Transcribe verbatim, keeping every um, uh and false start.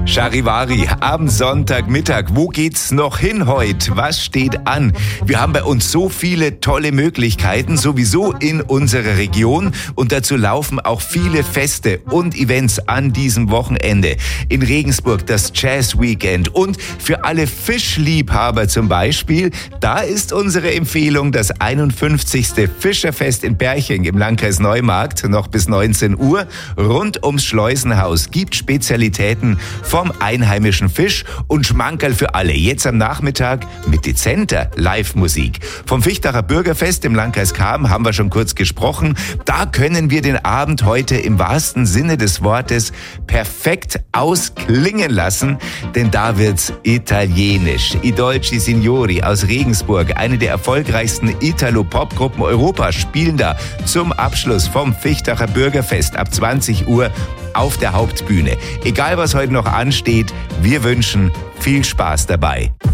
Charivari am Sonntagmittag. Wo geht's noch hin heute? Was steht an? Wir haben bei uns so viele tolle Möglichkeiten, sowieso in unserer Region. Und dazu laufen auch viele Feste und Events an diesem Wochenende. In Regensburg das Jazz Weekend. Und für alle Fischliebhaber zum Beispiel, da ist unsere Empfehlung das einundfünfzigste Fischerfest in Berching im Landkreis Neumarkt. Noch bis neunzehn Uhr. Rund ums Schleusenhaus gibt Spezialitäten vom einheimischen Fisch und Schmankerl für alle. Jetzt am Nachmittag mit dezenter Live-Musik. Vom Vichtacher Bürgerfest im Landkreis Cham haben wir schon kurz gesprochen. Da können wir den Abend heute im wahrsten Sinne des Wortes perfekt ausklingen lassen, denn da wird's italienisch. I Dolci Signori aus Regensburg, eine der erfolgreichsten Italo-Pop-Gruppen Europas, spielen da zum Abschluss vom Vichtacher Bürgerfest ab zwanzig Uhr auf der Hauptbühne. Egal was heute noch ansteht, wir wünschen viel Spaß dabei.